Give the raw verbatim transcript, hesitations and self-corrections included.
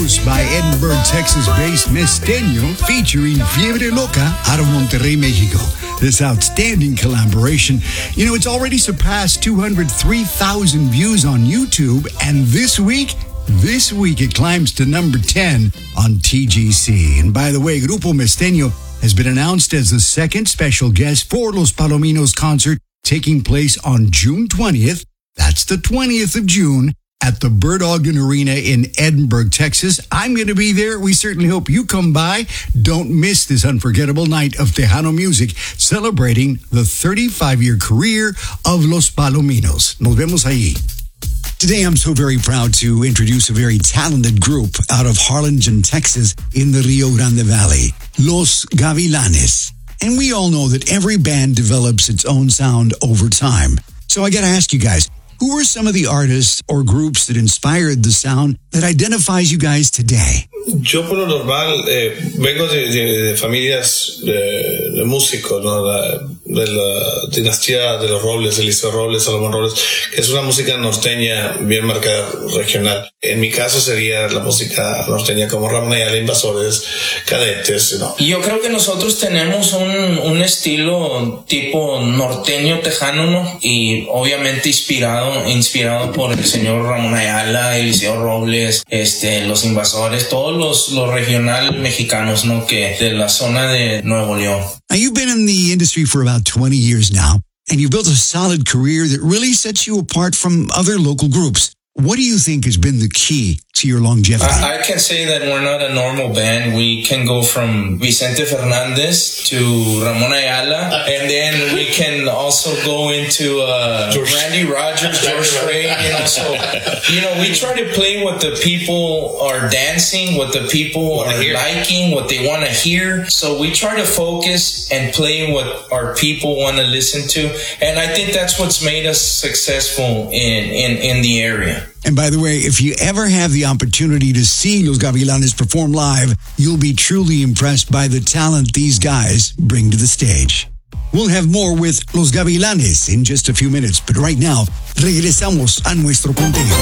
produced by Edinburgh, Texas-based Mesteño, featuring Fiebre Loca out of Monterrey, Mexico. This outstanding collaboration, you know, it's already surpassed two hundred three thousand views on YouTube, and this week, this week it climbs to number ten on T G C. And by the way, Grupo Mesteño has been announced as the second special guest for Los Palominos concert taking place on June twentieth. That's the twentieth of June at the Bird Ogden Arena in Edinburgh, Texas. I'm going to be there. We certainly hope you come by. Don't miss this unforgettable night of Tejano music celebrating the thirty-five-year career of Los Palominos. Nos vemos allí. Today, I'm so very proud to introduce a very talented group out of Harlingen, Texas, in the Rio Grande Valley, Los Gavilanes. And we all know that every band develops its own sound over time. So I got to ask you guys, who are some of the artists or groups that inspired the sound that identifies you guys today? Yo por lo normal eh, vengo de, de, de familias de, de músicos, ¿no? La, de la dinastía de los Robles, Eliseo Robles, Salomón Robles, que es una música norteña bien marcada regional. En mi caso sería la música norteña como Ramón Ayala, Invasores, Cadetes, ¿no? Y yo creo que nosotros tenemos un, un estilo tipo norteño tejano, ¿no? Y obviamente inspirado, inspirado por el señor Ramón Ayala, Eliseo Robles, este, los Invasores, todos los, los regional mexicanos, ¿no? Que de la zona de Nuevo León. Now, you've been in the industry for about twenty years now, and you've built a solid career that really sets you apart from other local groups. What do you think has been the key to your longevity? I, I can say that we're not a normal band. We can go from Vicente Fernandez to Ramón Ayala, and then we can also go into uh, Randy Rogers, George Strait. You know, so you know, we try to play what the people are dancing, what the people are liking, what they want to hear. So we try to focus and play what our people want to listen to, and I think that's what's made us successful in in, in the area. And by the way, if you ever have the opportunity to see Los Gavilanes perform live, you'll be truly impressed by the talent these guys bring to the stage. We'll have more with Los Gavilanes in just a few minutes, but right now, regresamos a nuestro contenido.